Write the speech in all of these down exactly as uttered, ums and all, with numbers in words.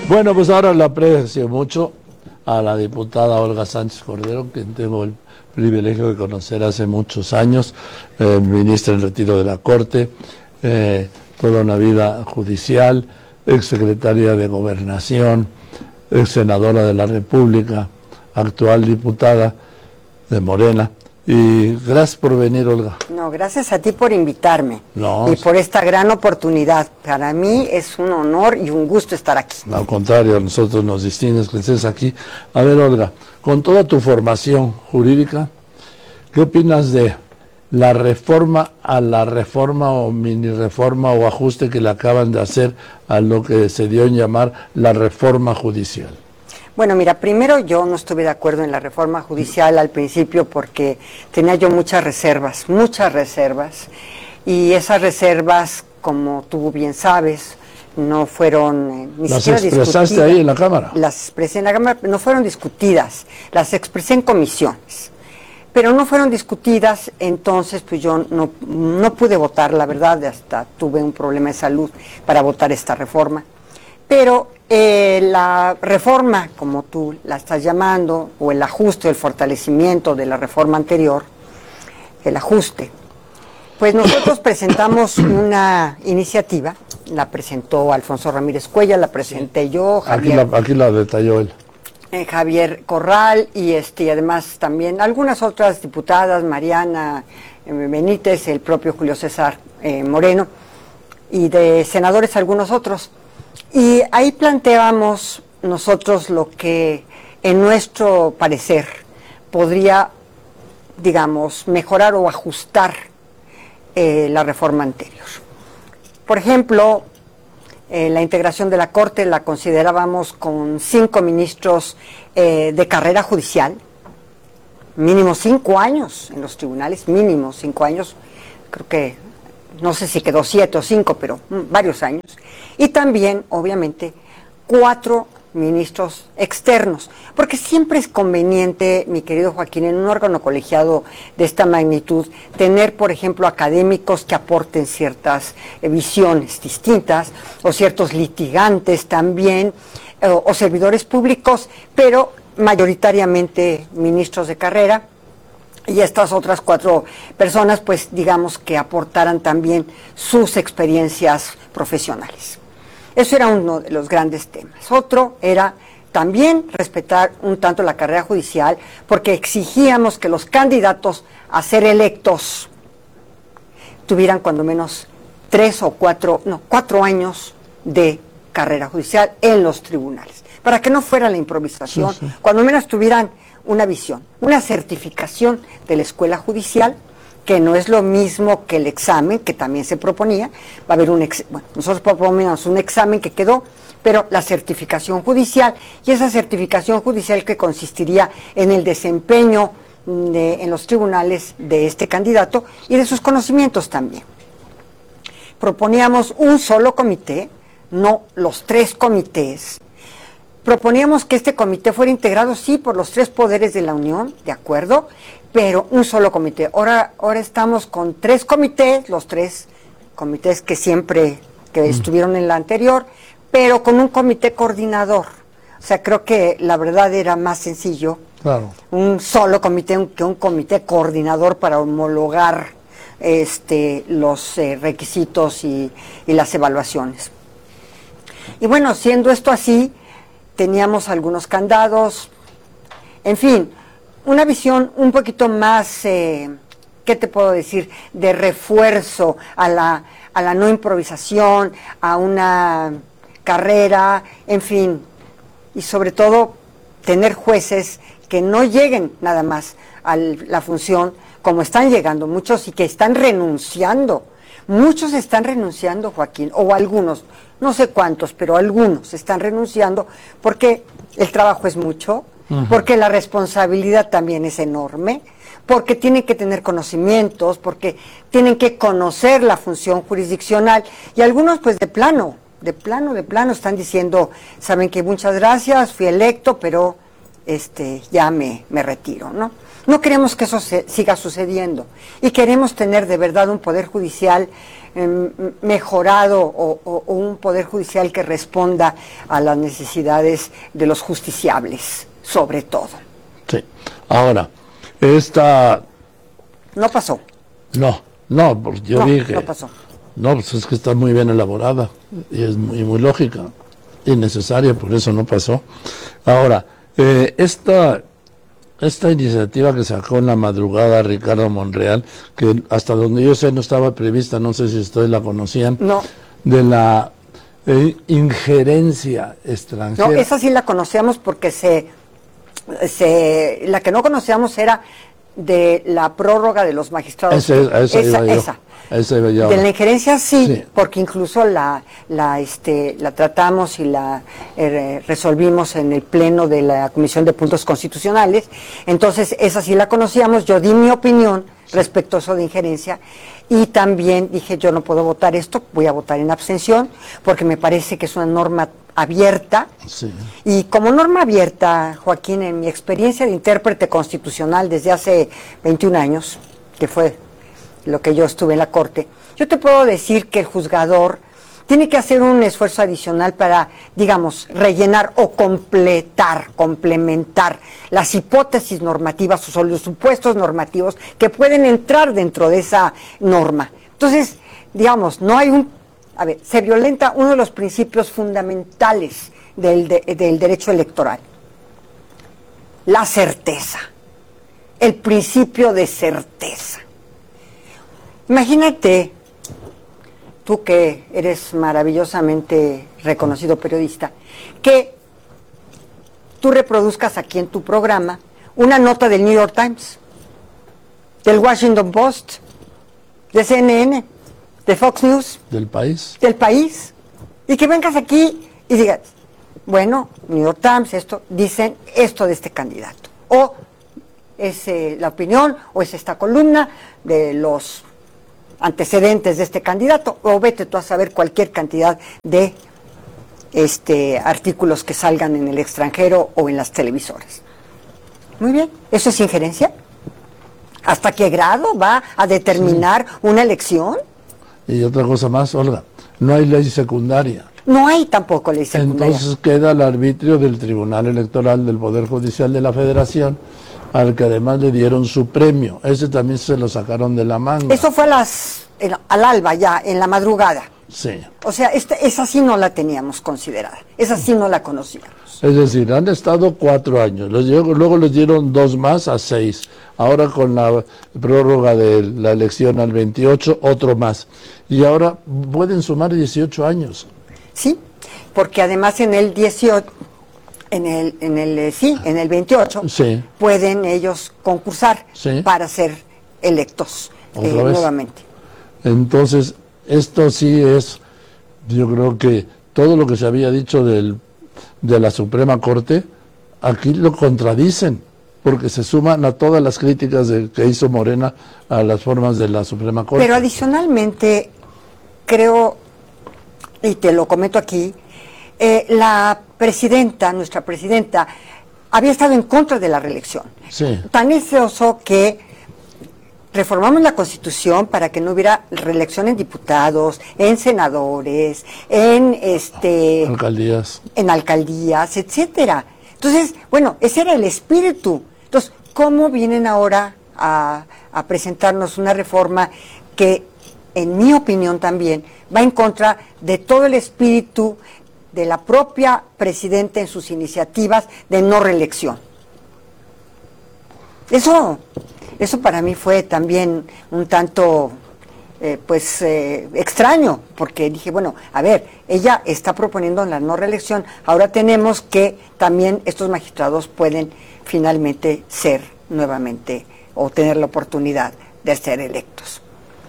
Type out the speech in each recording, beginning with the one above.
Bueno, pues ahora le aprecio mucho a la diputada Olga Sánchez Cordero, que tengo el privilegio de conocer hace muchos años, eh, ministra en retiro de la Corte, eh, toda una vida judicial, exsecretaria de Gobernación, ex senadora de la República, actual diputada de Morena. Y gracias por venir, Olga. No, gracias a ti por invitarme No, y por esta gran oportunidad. Para mí es un honor y un gusto estar aquí. Al contrario, a nosotros nos distingues que estés aquí. A ver, Olga, con toda tu formación jurídica, ¿qué opinas de la reforma a la reforma o mini reforma o ajuste que le acaban de hacer a lo que se dio en llamar la reforma judicial? Bueno, mira, primero yo no estuve de acuerdo en la reforma judicial al principio porque tenía yo muchas reservas, muchas reservas, y esas reservas, como tú bien sabes, no fueron eh, ni ¿Las siquiera expresaste discutidas. ahí en la Cámara? Las expresé en la Cámara, no fueron discutidas, las expresé en comisiones, pero no fueron discutidas, entonces pues yo no, no pude votar, la verdad, hasta tuve un problema de salud para votar esta reforma. Pero eh, la reforma, como tú la estás llamando, o el ajuste, el fortalecimiento de la reforma anterior, el ajuste, pues nosotros presentamos una iniciativa, la presentó Alfonso Ramírez Cuellar, la presenté yo, Javier, Aquí la, aquí la detalló él. eh, Javier Corral, y este y además también algunas otras diputadas, Mariana eh, Benítez, el propio Julio César eh, Moreno, y de senadores algunos otros. Y ahí planteábamos nosotros lo que en nuestro parecer podría, digamos, mejorar o ajustar eh, la reforma anterior. Por ejemplo, eh, la integración de la Corte la considerábamos con cinco ministros eh, de carrera judicial, mínimo cinco años en los tribunales, mínimo cinco años, creo que no sé si quedó siete o cinco, pero mm, varios años. Y también, obviamente, cuatro ministros externos, porque siempre es conveniente, mi querido Joaquín, en un órgano colegiado de esta magnitud, tener, por ejemplo, académicos que aporten ciertas eh, visiones distintas, o ciertos litigantes también, eh, o servidores públicos, pero mayoritariamente ministros de carrera. Y estas otras cuatro personas, pues digamos que aportaran también sus experiencias profesionales. Eso era uno de los grandes temas. Otro era también respetar un tanto la carrera judicial, porque exigíamos que los candidatos a ser electos tuvieran cuando menos tres o cuatro, no, cuatro años de carrera judicial en los tribunales, para que no fuera la improvisación, sí, sí. Cuando menos tuvieran una visión, una certificación de la escuela judicial, que no es lo mismo que el examen, que también se proponía. Va a haber un ex, bueno, nosotros proponemos un examen que quedó, pero la certificación judicial, y esa certificación judicial que consistiría en el desempeño de, en los tribunales de este candidato y de sus conocimientos también. Proponíamos un solo comité, no los tres comités. Proponíamos que este comité fuera integrado, sí, por los tres poderes de la Unión, de acuerdo, pero un solo comité. Ahora, ahora estamos con tres comités, los tres comités que siempre que mm. estuvieron en la anterior, pero con un comité coordinador. O sea, creo que la verdad era más sencillo, claro, un solo comité que un comité coordinador para homologar este, los eh, requisitos y, y las evaluaciones. Y bueno, siendo esto así, teníamos algunos candados, en fin, una visión un poquito más, eh, ¿qué te puedo decir?, de refuerzo a la, a la no improvisación, a una carrera, en fin, y sobre todo tener jueces que no lleguen nada más a la función como están llegando muchos y que están renunciando. Muchos están renunciando, Joaquín, o algunos, no sé cuántos, pero algunos están renunciando porque el trabajo es mucho, uh-huh. porque la responsabilidad también es enorme, porque tienen que tener conocimientos, porque tienen que conocer la función jurisdiccional, y algunos pues de plano, de plano, de plano están diciendo, saben que muchas gracias, fui electo, pero este ya me, me retiro, ¿no? No queremos que eso se, siga sucediendo y queremos tener de verdad un poder judicial eh, mejorado o, o, o un poder judicial que responda a las necesidades de los justiciables, sobre todo. Sí. Ahora, esta... No pasó. No, no, porque yo no, dije... No pasó. No, pues es que está muy bien elaborada y es muy, muy lógica y necesaria, por eso no pasó. Ahora, eh, esta... Esta iniciativa que sacó en la madrugada Ricardo Monreal, que hasta donde yo sé no estaba prevista, no sé si ustedes la conocían, no. de la eh, injerencia extranjera. No, esa sí la conocíamos porque se, se, la que no conocíamos era de la prórroga de los magistrados. Ese, a esa, esa, iba yo. esa. Esa iba yo. De la injerencia sí, sí, porque incluso la, la, este, la tratamos y la eh, resolvimos en el pleno de la Comisión de Puntos Constitucionales. Entonces, esa sí la conocíamos. Yo di mi opinión respecto a eso de injerencia y también dije, yo no puedo votar esto, voy a votar en abstención, porque me parece que es una norma abierta. Sí. Y como norma abierta, Joaquín, en mi experiencia de intérprete constitucional desde hace veintiún años, que fue lo que yo estuve en la Corte, yo te puedo decir que el juzgador tiene que hacer un esfuerzo adicional para, digamos, rellenar o completar, complementar las hipótesis normativas o los supuestos normativos que pueden entrar dentro de esa norma. Entonces, digamos, no hay un... A ver, se violenta uno de los principios fundamentales del, de, del derecho electoral, la certeza, el principio de certeza. Imagínate, tú que eres maravillosamente reconocido periodista, que tú reproduzcas aquí en tu programa una nota del New York Times, del Washington Post, de C N N, de Fox News, del país, del país, y que vengas aquí y digas, bueno, New York Times, esto, dicen esto de este candidato, o es eh, la opinión, o es esta columna de los antecedentes de este candidato, o vete tú a saber cualquier cantidad de este artículos que salgan en el extranjero o en las televisoras. Muy bien, ¿eso es injerencia? ¿Hasta qué grado va a determinar sí. una elección? Y otra cosa más, Olga, no hay ley secundaria. No hay tampoco ley secundaria. Entonces queda el arbitrio del Tribunal Electoral del Poder Judicial de la Federación, al que además le dieron su premio. Ese también se lo sacaron de la manga. Eso fue a las, en, al alba ya, en la madrugada. Sí. O sea, este, esa sí no la teníamos considerada, esa sí no la conocíamos. Es decir, han estado cuatro años, los, luego les dieron dos más a seis, ahora con la prórroga de la elección al veintiocho, otro más. Y ahora pueden sumar dieciocho años. Sí, porque además en el dieciocho... En el, en el sí, en el veintiocho sí. pueden ellos concursar sí. para ser electos eh, nuevamente. Entonces, esto sí es, yo creo que todo lo que se había dicho del, de la Suprema Corte, aquí lo contradicen, porque se suman a todas las críticas de, que hizo Morena a las formas de la Suprema Corte. Pero adicionalmente, creo, y te lo comento aquí, eh, la presidenta, nuestra presidenta, había estado en contra de la reelección. Sí. Tan es oso que reformamos la Constitución para que no hubiera reelección en diputados, en senadores, en este alcaldías, en alcaldías, etcétera. Entonces, bueno, ese era el espíritu. Entonces, ¿cómo vienen ahora a, a presentarnos una reforma que, en mi opinión también, va en contra de todo el espíritu de la propia presidenta en sus iniciativas de no reelección? Eso, eso para mí fue también un tanto, eh, pues, eh, extraño, porque dije, bueno, a ver, ella está proponiendo la no reelección, ahora tenemos que también estos magistrados pueden finalmente ser nuevamente, o tener la oportunidad de ser electos.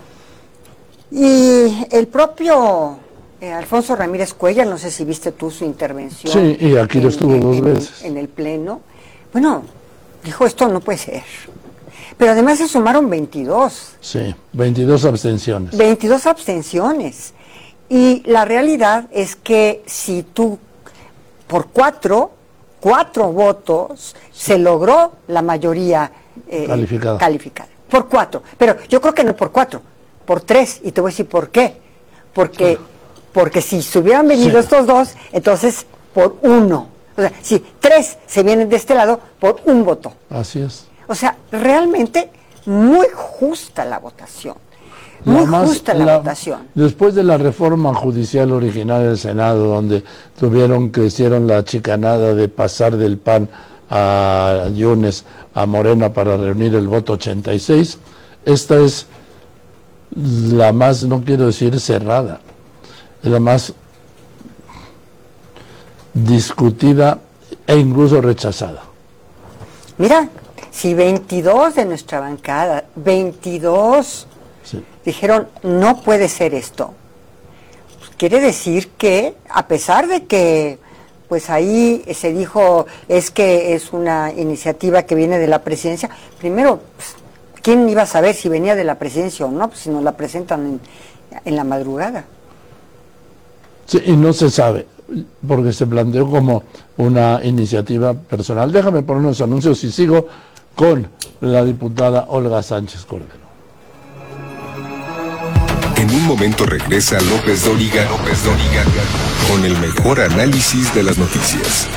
Y el propio... Eh, Alfonso Ramírez Cuellar, no sé si viste tú su intervención. Sí, y aquí lo estuvo dos en, veces. En el Pleno. Bueno, dijo, esto no puede ser. Pero además se sumaron veintidós. Sí, veintidós abstenciones. veintidós abstenciones. Y la realidad es que si tú, por cuatro, cuatro votos, se logró la mayoría eh, calificada. calificada. Por cuatro. Pero yo creo que no por cuatro, por tres. Y te voy a decir por qué. Porque, sí. porque si se hubieran venido sí. estos dos, entonces por uno. O sea, si tres se vienen de este lado, por un voto. Así es. O sea, realmente muy justa la votación. Muy Además, justa la, la votación. Después de la reforma judicial original del Senado, donde tuvieron que hicieron la chicanada de pasar del P A N a Yunes, a Morena para reunir el voto ochenta y seis, esta es la más, no quiero decir cerrada, es la más discutida e incluso rechazada. Mira, si veintidós de nuestra bancada, veintidós sí. dijeron no puede ser esto, pues quiere decir que a pesar de que pues ahí se dijo es que es una iniciativa que viene de la presidencia, primero pues, ¿quién iba a saber si venía de la presidencia o no? Pues si nos la presentan en, en la madrugada. Sí, y no se sabe, porque se planteó como una iniciativa personal. Déjame poner unos anuncios y sigo con la diputada Olga Sánchez Cordero. En un momento regresa López Dóriga, López Dóriga, con el mejor análisis de las noticias.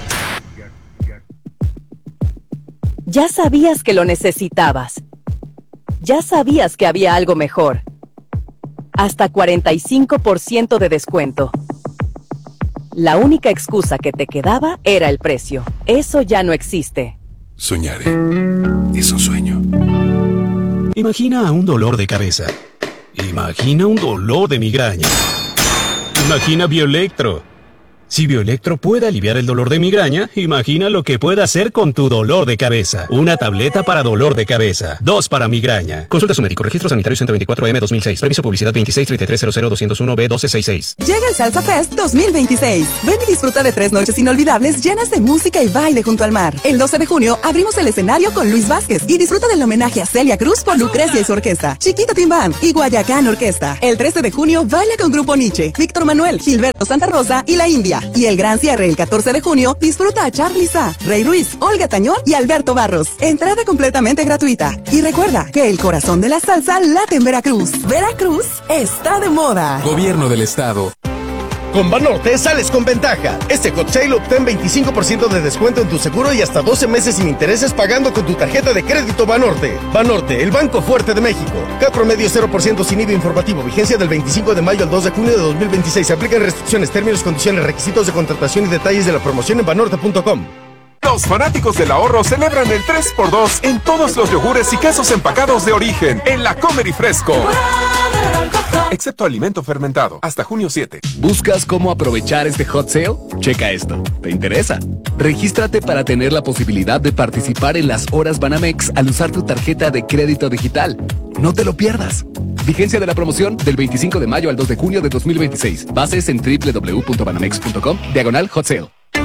Ya sabías que lo necesitabas. Ya sabías que había algo mejor. Hasta cuarenta y cinco por ciento de descuento. La única excusa que te quedaba era el precio. Eso ya no existe. Soñaré. Es un sueño. Imagina un dolor de cabeza. Imagina un dolor de migraña. Imagina Bioelectro. Si Bioelectro puede aliviar el dolor de migraña, imagina lo que puede hacer con tu dolor de cabeza. Una tableta para dolor de cabeza. Dos para migraña. Consulta a su médico. Registro Sanitario ciento veinticuatro M dos mil seis. Previso publicidad veintiséis treinta y tres cero cero doscientos uno B doce sesenta y seis. Llega el Salsa Fest dos mil veintiséis. Ven y disfruta de tres noches inolvidables llenas de música y baile junto al mar. El doce de junio abrimos el escenario con Luis Vázquez y disfruta del homenaje a Celia Cruz por Lucrecia y su orquesta, Chiquita Tim Band y Guayacán Orquesta. El trece de junio baila con Grupo Nietzsche, Víctor Manuel, Gilberto Santa Rosa y La India. Y el gran cierre el catorce de junio, disfruta a Charly Sa, Rey Ruiz, Olga Tañón y Alberto Barros. Entrada completamente gratuita. Y recuerda que el corazón de la salsa late en Veracruz. Veracruz está de moda. Gobierno del Estado. Con Banorte sales con ventaja. Este hot sale obtén veinticinco por ciento de descuento en tu seguro y hasta doce meses sin intereses pagando con tu tarjeta de crédito Banorte. Banorte, el banco fuerte de México. C A T promedio cero por ciento sin I V A informativo. Vigencia del veinticinco de mayo al dos de junio de dos mil veintiséis. Se aplican restricciones, términos, condiciones, requisitos de contratación y detalles de la promoción en banorte punto com. Los fanáticos del ahorro celebran el tres por dos en todos los yogures y quesos empacados de origen en la Comer y Fresco. Excepto alimento fermentado, hasta junio siete. ¿Buscas cómo aprovechar este hot sale? Checa esto. ¿Te interesa? Regístrate para tener la posibilidad de participar en las horas Banamex al usar tu tarjeta de crédito digital. No te lo pierdas. Vigencia de la promoción del veinticinco de mayo al dos de junio de dos mil veintiséis. Bases en doble u doble u doble u punto banamex punto com, diagonal hot sale.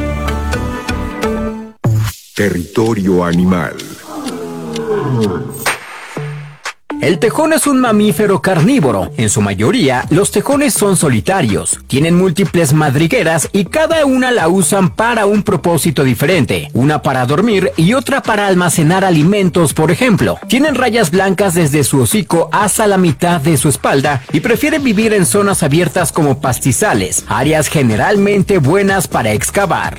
Territorio animal. El tejón es un mamífero carnívoro. En su mayoría, los tejones son solitarios. Tienen múltiples madrigueras y cada una la usan para un propósito diferente. Una para dormir y otra para almacenar alimentos, por ejemplo. Tienen rayas blancas desde su hocico hasta la mitad de su espalda y prefieren vivir en zonas abiertas como pastizales, áreas generalmente buenas para excavar.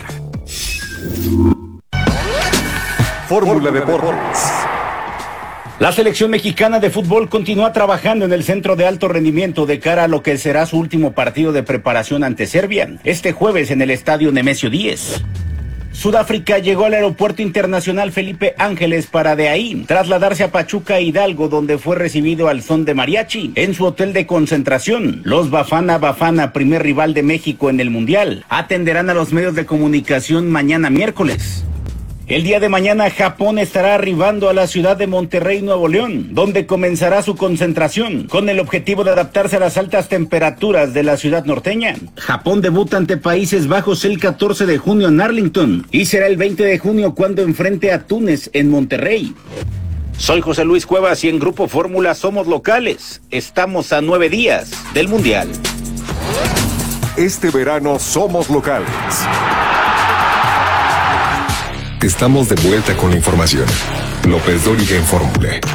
Fórmula Deportes. La selección mexicana de fútbol continúa trabajando en el centro de alto rendimiento de cara a lo que será su último partido de preparación ante Serbia, este jueves en el estadio Nemesio diez. Sudáfrica llegó al aeropuerto internacional Felipe Ángeles para de ahí trasladarse a Pachuca Hidalgo, donde fue recibido al son de mariachi en su hotel de concentración. Los Bafana Bafana, primer rival de México en el Mundial, atenderán a los medios de comunicación mañana miércoles. El día de mañana Japón estará arribando a la ciudad de Monterrey, Nuevo León, donde comenzará su concentración, con el objetivo de adaptarse a las altas temperaturas de la ciudad norteña. Japón debuta ante Países Bajos el catorce de junio en Arlington y será el veinte de junio cuando enfrente a Túnez en Monterrey. Soy José Luis Cuevas y en Grupo Fórmula somos locales. Estamos a nueve días del Mundial. Este verano somos locales. Estamos de vuelta con la información, López Dóriga en Fórmula.